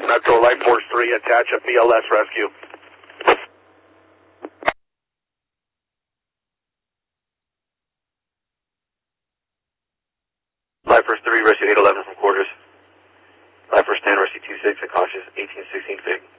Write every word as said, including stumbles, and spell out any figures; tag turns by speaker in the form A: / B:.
A: Metro, Life Force three, attach a B L S rescue. Life Force three, rescue eight eleven from quarters. Life Force ten, rescue two six, at cautious eighteen sixteen Fig.